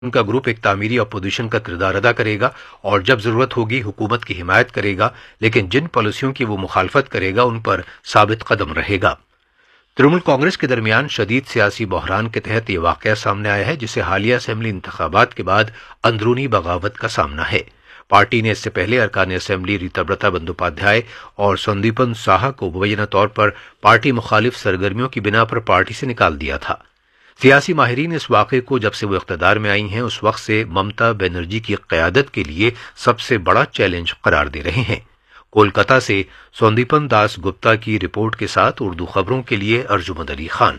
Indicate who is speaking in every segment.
Speaker 1: उनका ग्रुप एक तामीरी अपोजिशन का किरदार अदा करेगा और जब जरूरत होगी हुकूमत की हिमायत करेगा, लेकिन जिन पॉलिसियों की वो मुखालफत करेगा उन पर साबित कदम रहेगा। तृणमूल कांग्रेस के दरमियान शदीद सियासी बहरान के तहत ये वाकया सामने आया है, जिसे हालिया असेंबली इंतखाबात के बाद अंदरूनी बगावत का सामना है। पार्टी ने इससे पहले अरकान असेंबली रीताब्रता बंदोपाध्याय और संदीपन साहा को मुबैना तौर पर पार्टी मुखालिफ सरगर्मियों की बिना पर पार्टी से निकाल दिया था। सियासी माहिरीन इस वाक़े को जब से वो इख्तियार में आई हैं उस वक्त से ममता बनर्जी की क़यादत के लिए सबसे बड़ा चैलेंज करार दे रहे हैं। कोलकाता से संदीपन दास गुप्ता की रिपोर्ट के साथ उर्दू खबरों के लिए अर्जुमंद अली खान।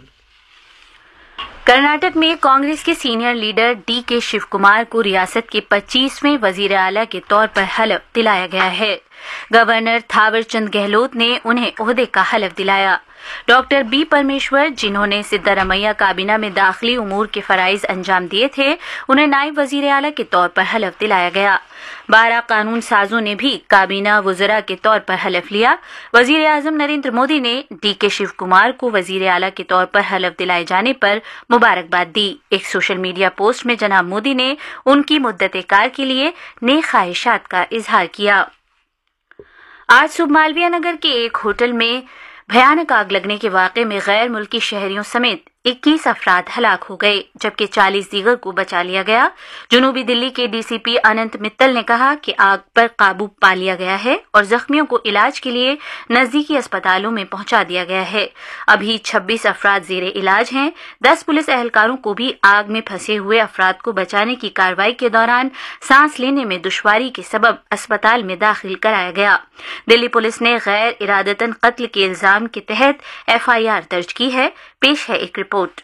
Speaker 2: कर्नाटक में कांग्रेस के senior leader DK. Shiv Kumar को रियासत के 25वें वजीर आला के तौर पर हलफ दिलाया गया है। गवर्नर थावर चंद गहलोत ने उन्हें ओहदे का हलफ दिलाया। डॉक्टर बी परमेश्वर, जिन्होंने सिद्धारमैया काबीना में दाखिली उमूर के फराइज अंजाम दिए थे, उन्हें नायब वजीर आला के तौर पर हलफ दिलाया गया। 12 कानून साजों ने भी काबीना वज़रा के तौर पर हलफ लिया। वजीर आजम नरेंद्र मोदी ने डी.के. शिव कुमार को वजीर आला के तौर पर हलफ दिलाए जाने पर मुबारकबाद दी। एक सोशल मीडिया पोस्ट में जनाब मोदी ने उनकी मुद्दत कार के लिए नेक ख्वाहिशात का इजहार किया। आज सुबह मालवीय नगर के एक होटल में भयानक आग लगने के वाक़े में गैर मुल्की शहरियों समेत 21 अफराद हलाक हो गए, जबकि 40 दीगर को बचा लिया गया। जनूबी दिल्ली के डीसीपी अनंत मित्तल ने कहा कि आग पर काबू पा लिया गया है और जख्मियों को इलाज के लिए नजदीकी अस्पतालों में पहुंचा दिया गया है। अभी 26 अफराद जेर इलाज हैं। 10 पुलिस एहलकारों को भी आग में फंसे हुए अफराद को बचाने की कार्रवाई के दौरान सांस लेने में दुश्वारी के सबब अस्पताल में दाखिल कराया गया। दिल्ली पुलिस ने गैर इरादतन कत्ल के इल्जाम के तहत FIR दर्ज की है। पेश है एक रिपोर्ट।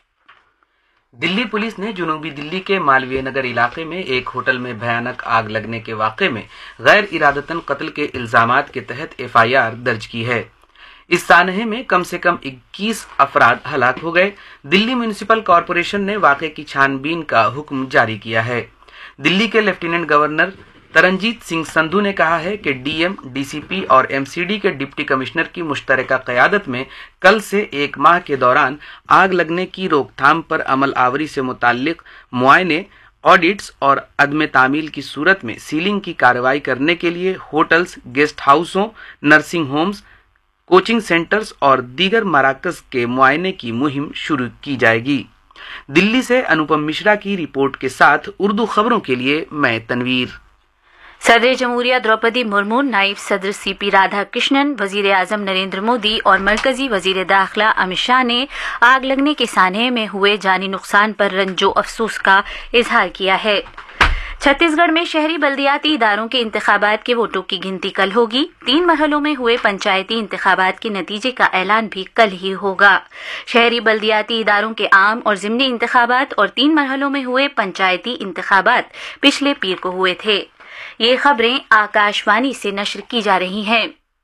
Speaker 3: दिल्ली पुलिस ने जनूबी दिल्ली के मालवीय नगर इलाके में एक होटल में भयानक आग लगने के वाक़े में गैर इरादतन कत्ल के इल्जामात के तहत FIR दर्ज की है। इस सानहे में कम से कम 21 अफराद हलाक हो गए। दिल्ली म्युनिसिपल कॉरपोरेशन ने वाक़े की छानबीन का हुक्म जारी किया है। दिल्ली के लेफ्टिनेंट गवर्नर तरनजीत सिंह संधू ने कहा है कि DM, DCP और MCD के डिप्टी कमिश्नर की मुश्तरका क़यादत में कल से 1 माह के दौरान आग लगने की रोकथाम पर अमल आवरी से मुताल्लिक मुआयने, ऑडिट्स और अदम तामील की सूरत में सीलिंग की कार्रवाई करने के लिए hotels, guest हाउसों, nursing homes, coaching centres और दीगर मराकज़ के मुआयने की मुहिम शुरू की जाएगी। दिल्ली से अनुपम मिश्रा की रिपोर्ट के साथ उर्दू खबरों के लिए मैं तनवीर।
Speaker 2: सदर जमहूरिया द्रौपदी मुर्मू, नायब सदर CP राधाकृष्णन, वजीर आजम नरेंद्र मोदी और मरकजी वजीर दाखिला अमित शाह ने आग लगने के सानहे में हुए जानी नुकसान पर रंजो अफसोस का इजहार किया है। छत्तीसगढ़ में शहरी बल्दियाती इदारों के इंतखाबात के वोटों की गिनती कल होगी। 3 मरहलों में हुए पंचायती इंतखाबात के नतीजे का ऐलान भी कल ही होगा। शहरी बल्दियाती इदारों के आम और ज़िमनी इंतखाबात और 3 मरहलों में हुए पंचायती इंतखाबात पिछले पीर को हुए थे। ये खबरें आकाशवाणी से नश्र की जा रही हैं।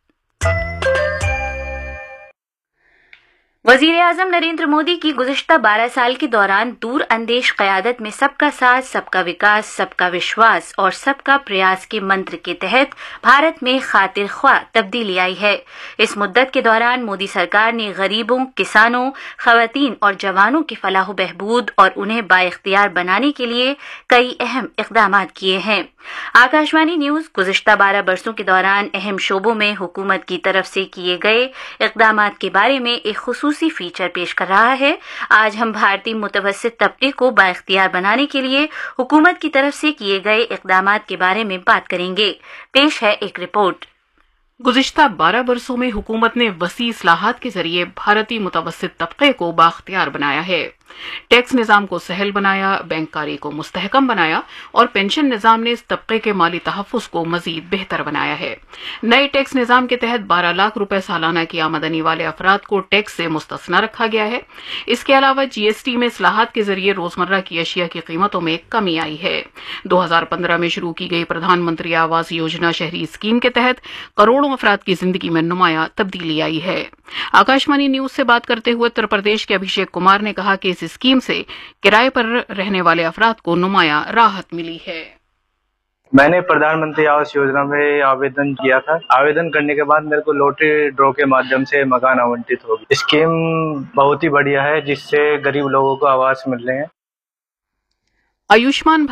Speaker 2: वजीर आजम नरेंद्र मोदी की गुज़िश्ता 12 साल के दौरान दूर अंदेश क़यादत में सबका साथ, सबका विकास, सबका विश्वास और सबका प्रयास के मंत्र के तहत भारत में खातिर ख्वाह तब्दीली आई है। इस मुद्दत के दौरान मोदी सरकार ने गरीबों, किसानों, खवातीन और जवानों की फलाह बहबूद और उन्हें बाइख्तियार बनाने के लिए कई अहम इक़दामात किए हैं। आकाशवाणी न्यूज़ गुज़िश्ता 12 बरसों के दौरान अहम शोबों में हुकूमत की तरफ से किए गए इक़दामात के बारे में एक खुसूसी फीचर पेश कर रहा है। आज हम भारतीय मुतवस्सित तबके को बाइख्तियार बनाने के लिए हुकूमत की तरफ से किए गए इक़दामात के बारे में बात करेंगे। पेश है एक रिपोर्ट।
Speaker 4: गुज़िश्ता 12 बरसों में हुकूमत ने वसी इस्लाहात के जरिए भारतीय मुतवस्सित तबके को बाख्तियार बनाया है। टैक्स निज़ाम को सहल बनाया, बैंककारी को मुस्तहकम बनाया और पेंशन निज़ाम ने इस तबके के माली तहफ़्फ़ुज़ को मज़ीद बेहतर बनाया है। नए टैक्स निज़ाम के तहत 12 लाख रुपए सालाना की आमदनी वाले अफराद को टैक्स से मुस्तस्ना रखा गया है। इसके अलावा GST में इस्लाहात के जरिए रोज़मर्रा की अशिया की कीमतों में कमी आई है। 2015 में शुरू की गई प्रधानमंत्री आवास योजना शहरी स्कीम के तहत करोड़ों अफराद की जिंदगी में नुमाया तब्दीली आई है। आकाशवाणी न्यूज़ से बात करते हुए उत्तर प्रदेश के अभिषेक कुमार ने कहा कि इस स्कीम से किराए पर रहने वाले अफराद को नुमाया राहत मिली है।
Speaker 5: मैंने प्रधानमंत्री आवास योजना में आवेदन किया था। आवेदन करने के बाद मेरे को लॉटरी ड्रॉ के माध्यम से मकान आवंटित हो गया। स्कीम बहुत ही बढ़िया है, जिससे गरीब लोगों को आवास मिल रहे हैं।
Speaker 4: आयुष्मान